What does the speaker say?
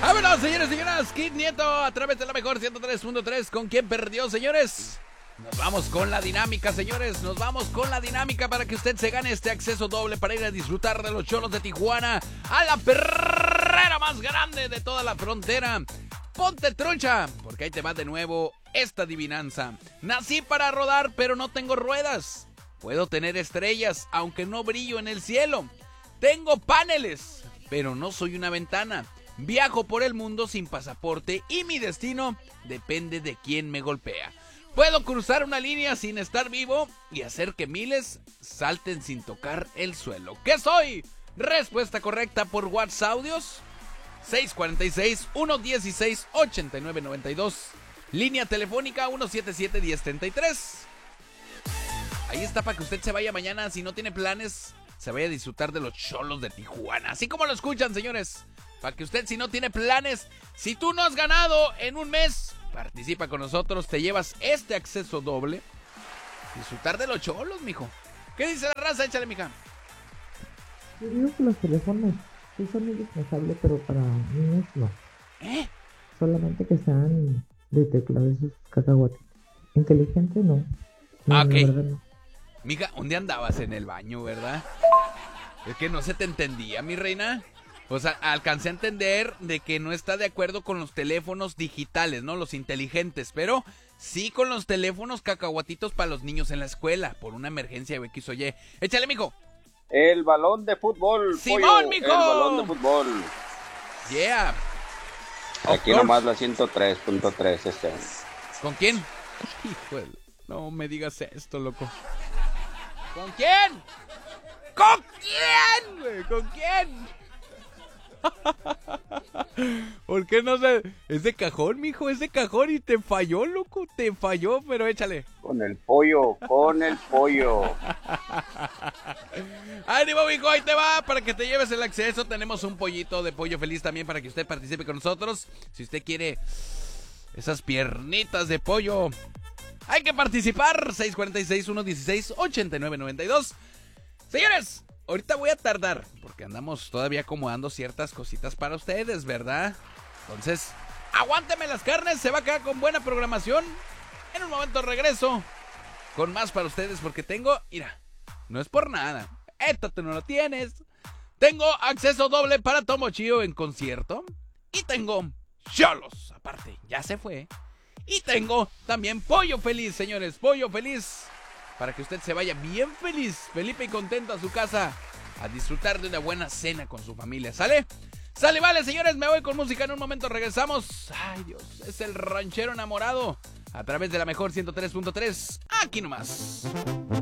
Vámonos, señores y señoras. Kid Nieto a través de la mejor 103.3. ¿Con quién perdió, señores? Nos vamos con la dinámica, señores. Nos vamos con la dinámica para que usted se gane este acceso doble para ir a disfrutar de los Cholos de Tijuana a la perrera más grande de toda la frontera. Ponte trucha, porque ahí te va de nuevo esta adivinanza. Nací para rodar, pero no tengo ruedas. Puedo tener estrellas, aunque no brillo en el cielo. Tengo paneles, pero no soy una ventana. Viajo por el mundo sin pasaporte y mi destino depende de quién me golpea. Puedo cruzar una línea sin estar vivo y hacer que miles salten sin tocar el suelo. ¿Qué soy? Respuesta correcta por WhatsApp Audios 646-116-8992. Línea telefónica 177-1033. Ahí está para que usted se vaya mañana. Si no tiene planes, se vaya a disfrutar de los Cholos de Tijuana. Así como lo escuchan, señores. Para que usted, si no tiene planes, si tú no has ganado en un mes, participa con nosotros, te llevas este acceso doble. Disfrutar de los Cholos, mijo. ¿Qué dice la raza? Échale, mija. Yo digo que los teléfonos sí son indispensables, pero para niños no. Solamente que sean de teclado esos cacahuates. Inteligente no. No, Ok. la verdad no. Mija, un día andabas en el baño, ¿verdad? Es que no se te entendía, mi reina. O sea, alcancé a entender de que no está de acuerdo con los teléfonos digitales, ¿no? Los inteligentes, pero sí con los teléfonos cacahuatitos para los niños en la escuela, por una emergencia de X o Y. Échale, mijo. El balón de fútbol, ¡Simón, pollo, mijo! El balón de fútbol. Yeah. Aquí Of nomás la 103.3 este año. ¿Con quién? Híjole, no me digas esto, loco. ¿Con quién? ¿Con quién, güey? ¿Con quién? ¿Por qué no sé? Es de cajón, mijo, es de cajón y te falló, loco, te falló, pero échale. Con el pollo, con el pollo. ¡Ánimo, mijo! Ahí te va, para que te lleves el acceso. Tenemos un pollito de pollo feliz también para que usted participe con nosotros. Si usted quiere esas piernitas de pollo, hay que participar. 646-116-8992. Señores, ahorita voy a tardar, porque andamos todavía acomodando ciertas cositas para ustedes, ¿verdad? Entonces, aguánteme las carnes, se va a quedar con buena programación. En un momento regreso con más para ustedes, porque tengo, mira, no es por nada, esto tú no lo tienes. Tengo acceso doble para Tomo Chío en concierto. Y tengo Cholos, aparte, ya se fue. Y tengo también Pollo Feliz, señores, Pollo Feliz. Para que usted se vaya bien feliz, Felipe y contento a su casa, a disfrutar de una buena cena con su familia. ¿Sale? Sale, vale, señores, me voy con música. En un momento regresamos. Ay, Dios, es el ranchero enamorado. A través de la mejor 103.3. Aquí nomás.